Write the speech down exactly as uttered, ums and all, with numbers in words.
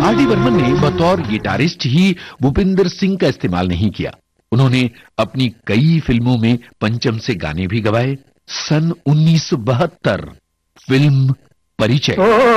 R D Burman ने बतौर guitarist ही भूपिंदर सिंह का इस्तेमाल नहीं किया। उन्होंने अपनी कई फिल्मों में पंचम से गाने भी गवाए। सन उन्नीस सौ बहत्तर फिल्म परिचय।